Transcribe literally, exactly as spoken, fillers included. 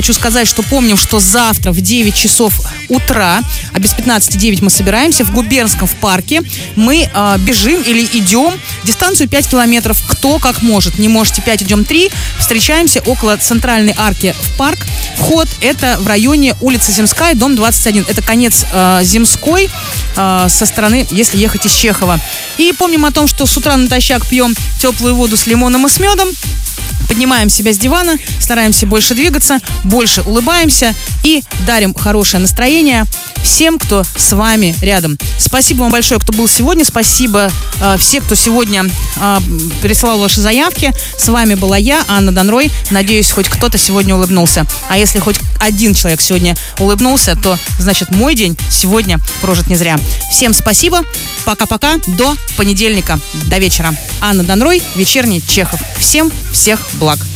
Хочу сказать, что помним, что завтра в девять часов утра, а без пятнадцати девять мы собираемся в Губернском в парке. Мы э, бежим или идем дистанцию пять километров, кто как может. Не можете пять, идем три. Встречаемся около центральной арки в парк. Вход это в районе улицы Земская, дом двадцать один. Это конец э, Земской э, со стороны, если ехать из Чехова. И помним о том, что с утра натощак пьем теплую воду с лимоном и с медом. Поднимаем себя с дивана, стараемся больше двигаться, больше улыбаемся и дарим хорошее настроение всем, кто с вами рядом. Спасибо вам большое, кто был сегодня. Спасибо э, всем, кто сегодня э, присылал ваши заявки. С вами была я, Анна Донрой. Надеюсь, хоть кто-то сегодня улыбнулся. А если хоть один человек сегодня улыбнулся, то, значит, мой день сегодня прожит не зря. Всем спасибо. Пока-пока. До понедельника. До вечера. Анна Донрой, вечерний Чехов. Всем всех благ.